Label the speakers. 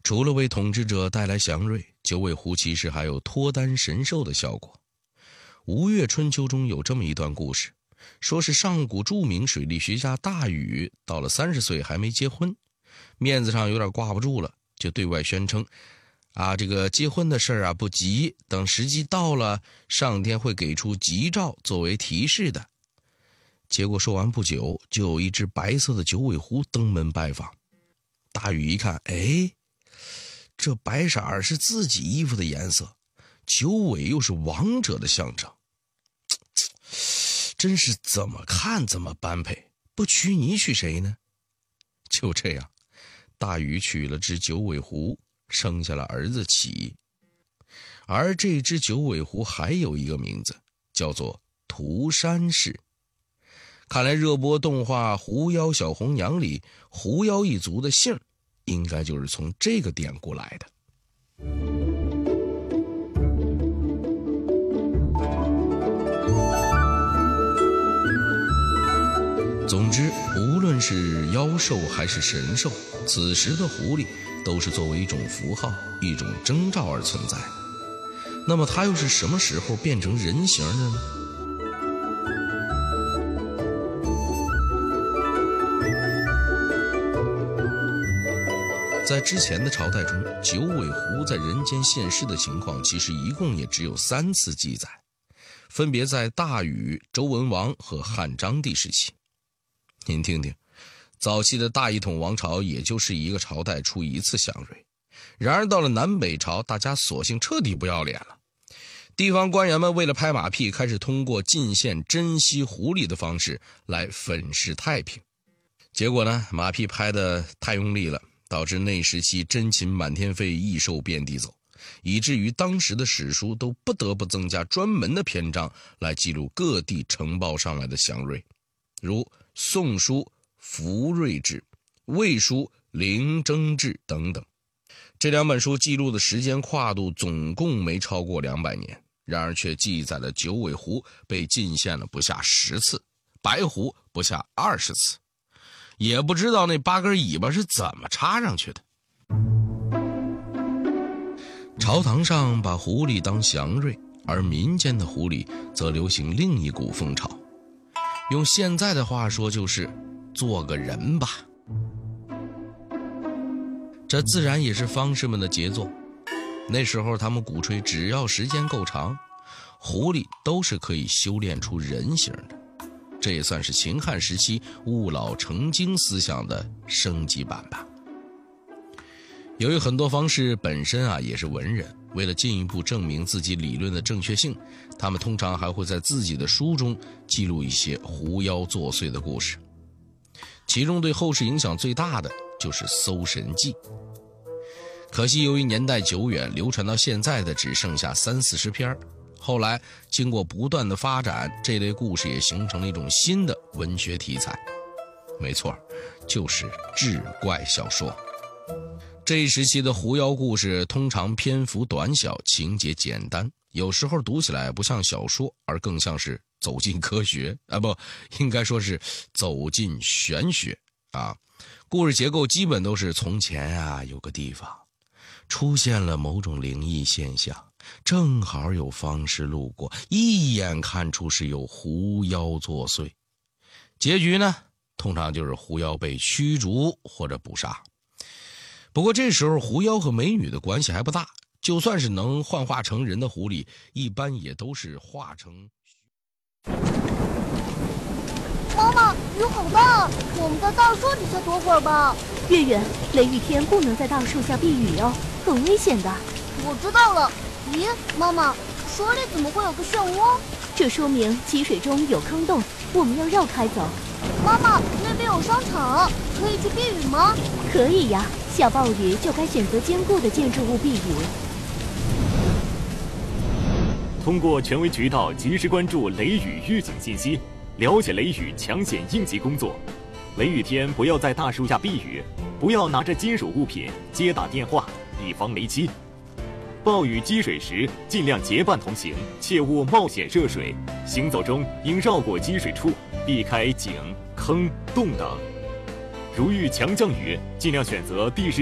Speaker 1: 除了为统治者带来祥瑞，九尾狐其实还有脱单神兽的效果。吴越春秋中有这么一段故事，说是上古著名水利学家大禹到了30岁还没结婚，面子上有点挂不住了，就对外宣称这个结婚的事不急，等时机到了，上天会给出吉兆作为提示的。结果说完不久，就有一只白色的九尾狐登门拜访。大禹一看，这白色是自己衣服的颜色，九尾又是王者的象征，真是怎么看怎么般配，不娶你娶谁呢？就这样，大禹娶了只九尾狐，生下了儿子启。而这只九尾狐还有一个名字，叫做涂山氏。看来热播动画《狐妖小红娘》里狐妖一族的姓应该就是从这个典故来的。总之，无论是妖兽还是神兽，此时的狐狸都是作为一种符号、一种征兆而存在。那么它又是什么时候变成人形的呢？在之前的朝代中，九尾狐在人间现世的情况其实一共也只有3次记载，分别在大禹、周文王和汉章帝时期。您听听，早期的大一统王朝也就是一个朝代出1次祥瑞，然而到了南北朝，大家索性彻底不要脸了。地方官员们为了拍马屁，开始通过进献珍稀狐狸的方式来粉饰太平。结果呢，马屁拍得太用力了，导致那时期珍禽满天飞，异兽遍地走，以至于当时的史书都不得不增加专门的篇章来记录各地呈报上来的祥瑞，如《宋书·福瑞志》、《魏书·灵征志》等等。这2本书记录的时间跨度总共没超过200年，然而却记载了九尾狐被进献了不下10次，白狐不下20次。也不知道那8根尾巴是怎么插上去的。朝堂上把狐狸当祥瑞，而民间的狐狸则流行另一股风潮，用现在的话说就是做个人吧。这自然也是方士们的杰作。那时候他们鼓吹只要时间够长，狐狸都是可以修炼出人形的。这也算是秦汉时期物老成精思想的升级版吧。由于很多方士本身也是文人，为了进一步证明自己理论的正确性，他们通常还会在自己的书中记录一些狐妖作祟的故事。其中对后世影响最大的就是《搜神记》。可惜由于年代久远，流传到现在的只剩下30-40篇。后来经过不断的发展，这类故事也形成了一种新的文学题材，没错，就是志怪小说。这一时期的狐妖故事通常篇幅短小，情节简单，有时候读起来不像小说，而更像是走进科学不，应该说是走进玄学故事结构基本都是从前有个地方出现了某种灵异现象，正好有方士路过，一眼看出是有狐妖作祟。结局呢，通常就是狐妖被驱逐或者捕杀。不过这时候狐妖和美女的关系还不大，就算是能幻化成人的狐狸，一般也都是化成……
Speaker 2: 妈妈，雨好大，我们在大树底下躲会儿吧。
Speaker 3: 月月，雷雨天不能在大树下避雨哦，很危险的。
Speaker 2: 我知道了。咦，妈妈，水里怎么会有个漩涡？
Speaker 3: 这说明积水中有坑洞，我们要绕开走。
Speaker 2: 妈妈，那边有商场，可以去避雨吗？
Speaker 3: 可以呀，下暴雨就该选择坚固的建筑物避雨。
Speaker 4: 通过权威渠道及时关注雷雨预警信息，了解雷雨抢险应急工作。雷雨天不要在大树下避雨，不要拿着金属物品接打电话，以防雷击。暴雨积水时，尽量结伴同行，切勿冒险涉水。行走中应绕过积水处，避开井、坑、洞等。如遇强降雨，尽量选择地势